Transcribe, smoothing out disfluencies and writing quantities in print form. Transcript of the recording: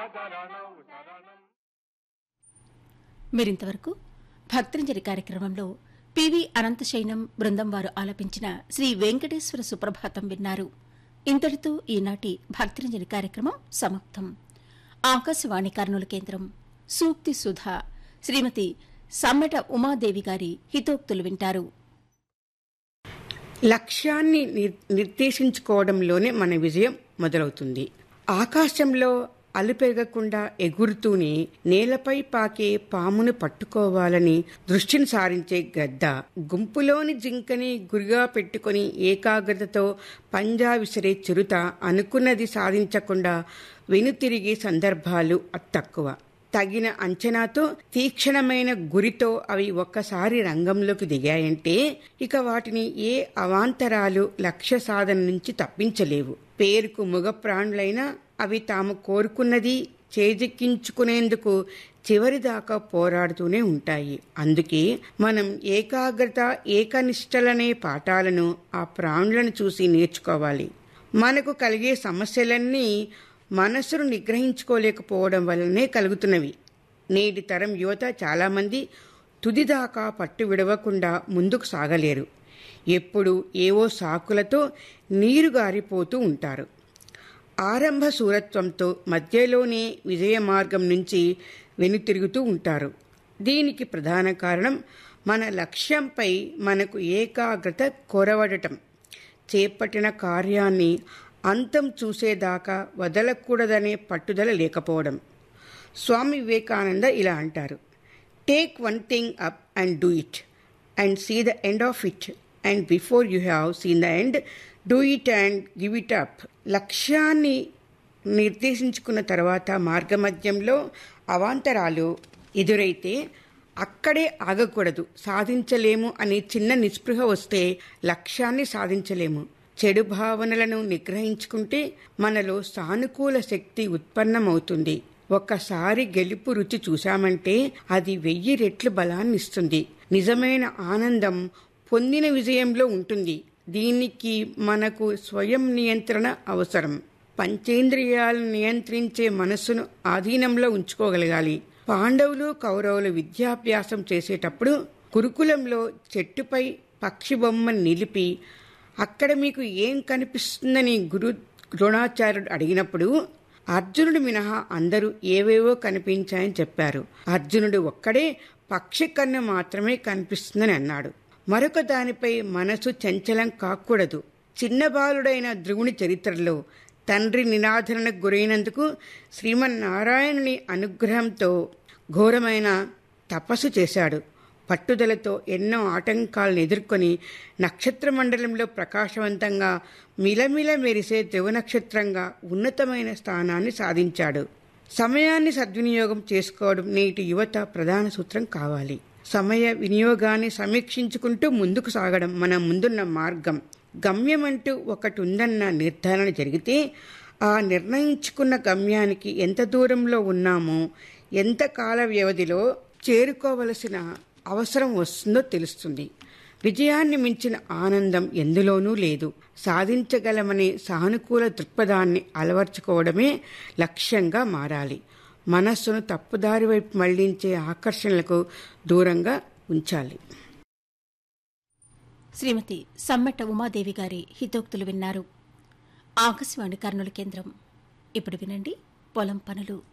మీరింతవరకు భక్తింజలి కార్యక్రమంలో పివి అనంతశయనం బృందం వారు ఆలపించిన శ్రీ వెంకటేశ్వర సుప్రభాతం విన్నారు. ఇంతటితో ఈనాటి భక్తింజలి కార్యక్రమం సమాప్తం. ఆకాశవాణి కర్నూలు కేంద్రం. సూక్తి సుధా శ్రీమతి సమ్మెట ఉమాదేవి గారి హితోక్తులు వింటారు. లక్ష్యాన్ని నిర్దేశించుకోవడంలోనే మన విజయం మొదలవుతుంది. ఆకాశంలో అలుపెరగకుండా ఎగురుతూనే నేలపై పాకే పామును పట్టుకోవాలని దృష్టిని సారించే గద్ద, గుంపులోని జింకని గురిగా పెట్టుకుని ఏకాగ్రతతో పంజా విసిరే చిరుత అనుకున్నది సాధించకుండా వెనుతిరిగే సందర్భాలు తక్కువ. తగిన అంచనాతో తీక్షణమైన గురితో అవి ఒక్కసారి రంగంలోకి దిగాయంటే ఇక వాటిని ఏ అవాంతరాలు లక్ష్య సాధన నుంచి తప్పించలేవు. పేరుకు మగ ప్రాణులైనా అవి తాము కోరుకున్నది చేజిక్కించుకునేందుకు చివరిదాకా పోరాడుతూనే ఉంటాయి. అందుకే మనం ఏకాగ్రత, ఏకనిష్టలనే పాఠాలను ఆ ప్రాణులను చూసి నేర్చుకోవాలి. మనకు కలిగే సమస్యలన్నీ మనస్సును నిగ్రహించుకోలేకపోవడం వల్లనే కలుగుతున్నవి. నేటి తరం యువత చాలామంది తుదిదాకా పట్టు విడవకుండా ముందుకు సాగలేరు. ఎప్పుడు ఏవో సాకులతో నీరు గారిపోతూ ఉంటారు. ఆరంభ శూరత్వంతో మధ్యలోనే విజయ మార్గం నుంచి వెనుతిరుగుతూ ఉంటారు. దీనికి ప్రధాన కారణం మన లక్ష్యంపై మనకు ఏకాగ్రత కొరవడటం, చేపట్టిన కార్యాన్ని అంతం చూసేదాకా వదలకూడదనే పట్టుదల లేకపోవడం. స్వామి వివేకానంద ఇలా అంటారు: take one thing up and do it and see the end of it, and before you have seen the end do it and give it up. లక్ష్యాన్ని నిర్దేశించుకున్న తర్వాత మార్గమధ్యంలో అవాంతరాలు ఎదురైతే అక్కడే ఆగకూడదు. సాధించలేము అనే చిన్న నిస్పృహ వస్తే లక్ష్యాన్ని సాధించలేము. చెడు భావనలను నిగ్రహించుకుంటే మనలో సానుకూల శక్తి ఉత్పన్నమవుతుంది. ఒక్కసారి గెలుపు రుచి చూశామంటే అది 1000 రెట్లు బలాన్నిస్తుంది. నిజమైన ఆనందం పొందిన విజయంలో ఉంటుంది. దీనికి మనకు స్వయం నియంత్రణ అవసరం. పంచేంద్రియాలను నియంత్రించే మనస్సును ఆధీనంలో ఉంచుకోగలగాలి. పాండవులు, కౌరవులు విద్యాభ్యాసం చేసేటప్పుడు గురుకులంలో చెట్టుపై పక్షి బొమ్మను నిలిపి అక్కడ మీకు ఏం కనిపిస్తుందని గురు ద్రోణాచార్యుడు అడిగినప్పుడు అర్జునుడు మినహా అందరూ ఏవేవో కనిపించాయని చెప్పారు. అర్జునుడు ఒక్కడే పక్షి కన్ను మాత్రమే కనిపిస్తుందని అన్నాడు. మరొక దానిపై మనసు చంచలం కాకూడదు. చిన్న బాలుడైన ధ్రువుని చరిత్రలో తండ్రి నిరాధరణకు గురైనందుకు శ్రీమన్నారాయణుని అనుగ్రహంతో ఘోరమైన తపస్సు చేశాడు. పట్టుదలతో ఎన్నో ఆటంకాలను ఎదుర్కొని నక్షత్ర మండలంలో ప్రకాశవంతంగా మిలమిల మెరిసే ధ్రువ నక్షత్రంగా ఉన్నతమైన స్థానాన్ని సాధించాడు. సమయాన్ని సద్వినియోగం చేసుకోవడం నేటి యువత ప్రధాన సూత్రం కావాలి. సమయ వినియోగాన్ని సమీక్షించుకుంటూ ముందుకు సాగడం మన ముందున్న మార్గం. గమ్యమంటూ ఒకటి ఉందన్న నిర్ధారణ జరిగితే ఆ నిర్ణయించుకున్న గమ్యానికి ఎంత దూరంలో ఉన్నామో, ఎంత కాల వ్యవధిలో చేరుకోవలసిన అవసరం వస్తుందో తెలుస్తుంది. విజయాన్ని మించిన ఆనందం ఎందులోనూ లేదు. సాధించగలమనే సానుకూల దృక్పథాన్ని అలవర్చుకోవడమే లక్ష్యంగా మారాలి. మనస్సును తప్పుదారి వైపు మళ్లించే ఆకర్షణలకు దూరంగా ఉంచాలి. శ్రీమతి సమ్మెట ఉమాదేవి గారి హితోక్తులు విన్నారు. ఆకాశవాణి కర్నూలు కేంద్రం. ఇప్పుడు వినండి పొలం పనులు.